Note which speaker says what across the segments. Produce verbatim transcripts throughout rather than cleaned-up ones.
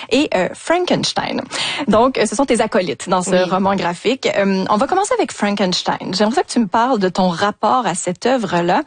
Speaker 1: et euh, Frankenstein. Donc, ce sont tes acolytes dans ce oui. roman graphique. Euh, on va commencer avec Frankenstein. J'aimerais que tu me parles de ton rapport à cette œuvre-là.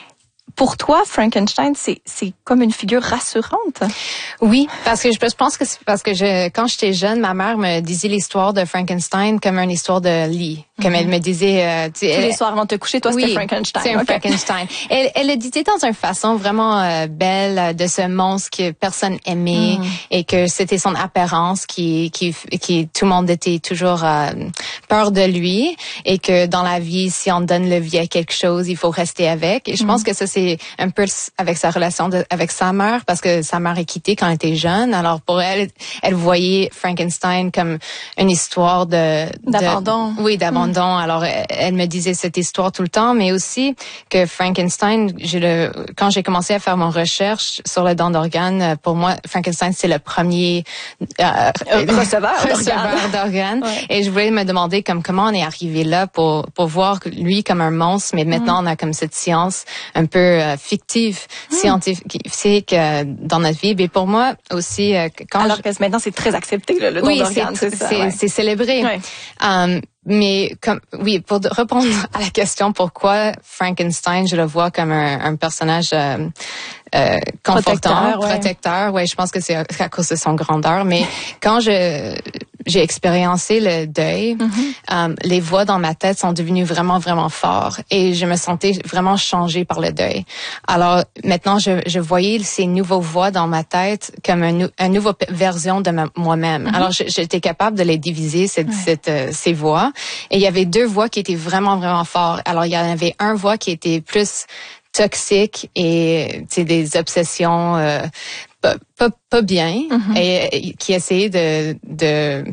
Speaker 1: Pour toi, Frankenstein, c'est c'est comme une figure rassurante.
Speaker 2: Oui, parce que je, je pense que c'est parce que je, quand j'étais jeune, ma mère me disait l'histoire de Frankenstein comme une histoire de lit. Comme mm-hmm. elle me disait... Euh,
Speaker 1: Tous elle, les soirs avant de te coucher, toi,
Speaker 2: oui,
Speaker 1: c'était Frankenstein.
Speaker 2: c'est un
Speaker 1: okay.
Speaker 2: Frankenstein. Elle, elle le disait dans une façon vraiment euh, belle de ce monstre que personne aimait mm. et que c'était son apparence qui, qui, qui tout le monde était toujours euh, peur de lui et que dans la vie, si on donne le vie à quelque chose, il faut rester avec. Et je mm. pense que ça, c'est un peu avec sa relation de, avec sa mère parce que sa mère est quittée quand elle était jeune. Alors pour elle, elle voyait Frankenstein comme une histoire de...
Speaker 1: D'abandon.
Speaker 2: De, oui, d'abandon. Mm. Alors, elle me disait cette histoire tout le temps, mais aussi que Frankenstein, j'ai le, quand j'ai commencé à faire mon recherche sur le don d'organes, pour moi, Frankenstein, c'est le premier
Speaker 1: euh, receveur
Speaker 2: d'organes. Ouais. Et je voulais me demander comme comment on est arrivé là pour pour voir lui comme un monstre, mais maintenant mm. on a comme cette science un peu euh, fictive, mm. scientifique euh, dans notre vie. Mais pour moi aussi, euh, quand
Speaker 1: alors
Speaker 2: je...
Speaker 1: que maintenant c'est très accepté là, le don
Speaker 2: oui,
Speaker 1: d'organes,
Speaker 2: c'est,
Speaker 1: c'est ça.
Speaker 2: C'est,
Speaker 1: ouais.
Speaker 2: c'est célébré. Ouais. Um, Mais comme oui, pour répondre à la question pourquoi Frankenstein, je le vois comme un, un personnage euh, euh, confortant, protecteur, ouais. protecteur. Ouais, je pense que c'est à cause de son grandeur. Mais quand je j'ai expériencé le deuil, mm-hmm. um, les voix dans ma tête sont devenues vraiment vraiment fortes et je me sentais vraiment changée par le deuil. Alors maintenant, je, je voyais ces nouveaux voix dans ma tête comme un, une nouvelle version de ma, moi-même. Mm-hmm. Alors j'étais capable de les diviser cette, ouais. cette euh, ces voix. Et il y avait deux voix qui étaient vraiment, vraiment fortes. Alors, il y en avait un voix qui était plus toxique et, tu sais, des obsessions euh, pas, pas, pas bien mm-hmm. et, et qui essayait de... de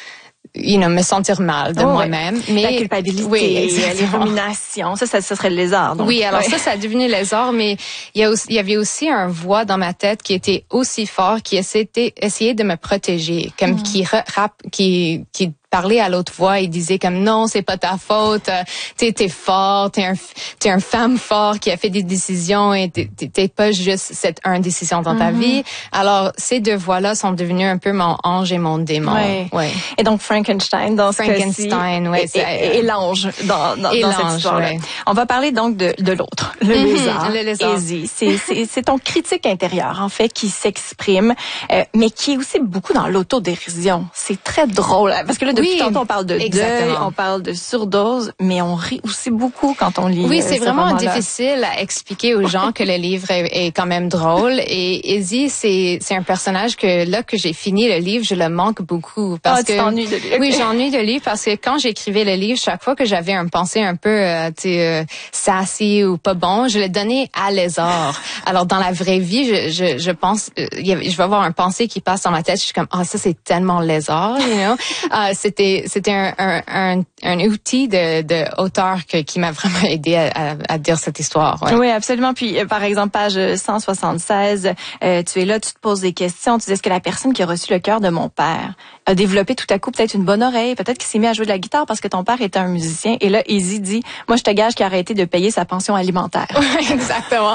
Speaker 2: you know, me sentir mal de
Speaker 1: oh,
Speaker 2: moi-même.
Speaker 1: Ouais.
Speaker 2: Mais
Speaker 1: la culpabilité,
Speaker 2: oui,
Speaker 1: les ruminations, ça, ça, ça serait le lézard. Donc.
Speaker 2: Oui, alors
Speaker 1: ouais.
Speaker 2: ça, ça a devenu le lézard, mais il y, a aussi, il y avait aussi un voix dans ma tête qui était aussi fort, qui essayait, essayait de me protéger, comme mm. qui rap, qui, qui parlait à l'autre voix et disait comme non, c'est pas ta faute, t'es t'es fort, t'es un t'es un femme fort qui a fait des décisions et t'es t'es pas juste cette une décision dans mm-hmm. ta vie. Alors ces deux voix-là sont devenues un peu mon ange et mon démon.
Speaker 1: Ouais. Ouais. Et donc Frankenstein dans ce
Speaker 2: Frankenstein, ouais,
Speaker 1: et, et, et l'ange dans dans,
Speaker 2: et
Speaker 1: dans
Speaker 2: l'ange,
Speaker 1: cette histoire-là. Ouais. On va parler donc de de l'autre, le mm-hmm, lézard.
Speaker 2: Le lézard.
Speaker 1: Easy. C'est c'est c'est ton critique intérieur en fait qui s'exprime, euh, mais qui est aussi beaucoup dans l'autodérision. C'est très drôle parce que là depuis oui. tantôt on parle de
Speaker 2: Exactement.
Speaker 1: deuil, on parle de surdose, mais on rit aussi beaucoup quand on lit.
Speaker 2: Oui, c'est
Speaker 1: euh,
Speaker 2: vraiment difficile à expliquer aux gens que le livre est, est quand même drôle. Et Izzy, c'est c'est un personnage que là que j'ai fini le livre, je le manque beaucoup parce
Speaker 1: ah,
Speaker 2: que
Speaker 1: tu t'ennuies de lire.
Speaker 2: Oui, j'ennuie de lire parce que quand j'écrivais le livre, chaque fois que j'avais une pensée un peu euh, tu sais euh, sassy ou pas bon, je le donnais à lézard. Alors dans la vraie vie, je je, je pense euh, je vais avoir une pensée qui passe dans ma tête, je suis comme ah oh, ça c'est tellement lézard, you know. uh, c'était c'était un, un, un, un outil de, de auteur que, qui m'a vraiment aidé à, à, à dire cette histoire. Ouais.
Speaker 1: Oui, absolument. Puis, euh, par exemple, page cent soixante-seize, euh, tu es là, tu te poses des questions. Tu dis, est-ce que la personne qui a reçu le cœur de mon père a développé tout à coup peut-être une bonne oreille, peut-être qu'il s'est mis à jouer de la guitare parce que ton père était un musicien. Et là, Izzy dit, moi, je te gage qu'il a arrêté de payer sa pension alimentaire.
Speaker 2: Exactement.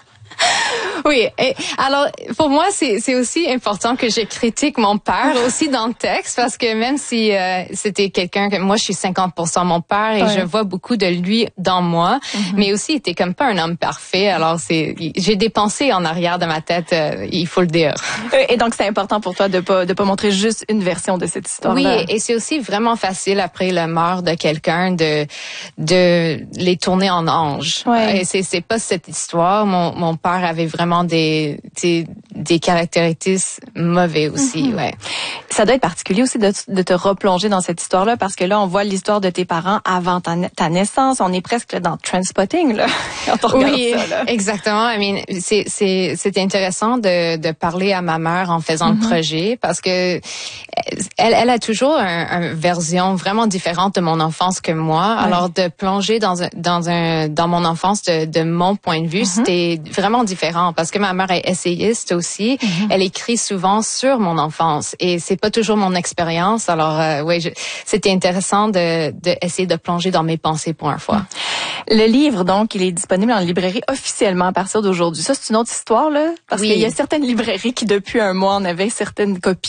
Speaker 2: Oui, et alors pour moi c'est c'est aussi important que je critique mon père aussi dans le texte parce que même si euh, c'était quelqu'un que moi je suis cinquante pour cent mon père et ouais. je vois beaucoup de lui dans moi, mm-hmm. mais aussi il était comme pas un homme parfait. Alors c'est j'ai des pensées en arrière de ma tête, euh, il faut le dire.
Speaker 1: Et donc c'est important pour toi de pas de pas montrer juste une version de cette histoire.
Speaker 2: Oui, et c'est aussi vraiment facile après la mort de quelqu'un de de les tourner en ange. Ouais. Et c'est c'est pas cette histoire. Mon mon père avait vraiment des des, des caractéristiques mauvais aussi, mm-hmm. ouais.
Speaker 1: Ça doit être particulier aussi de, de te replonger dans cette histoire-là parce que là on voit l'histoire de tes parents avant ta, ta naissance, on est presque dans Trainspotting là quand on regarde
Speaker 2: oui,
Speaker 1: ça là.
Speaker 2: Exactement. I mean, c'est c'est c'était intéressant de de parler à ma mère en faisant mm-hmm. le projet parce que elle elle a toujours une un version vraiment différente de mon enfance que moi. Ouais. Alors de plonger dans un dans un dans mon enfance de de mon point de vue, mm-hmm. c'était vraiment différent parce que ma mère est essayiste aussi. Mm-hmm. Elle écrit souvent sur mon enfance et c'est pas toujours mon expérience. Alors euh, oui, je, c'était intéressant de de essayer de plonger dans mes pensées pour une fois.
Speaker 1: Le livre donc, il est disponible en librairie officiellement à partir d'aujourd'hui. Ça c'est une autre histoire là parce oui. qu'il y a certaines librairies qui depuis un mois en avaient certaines copies.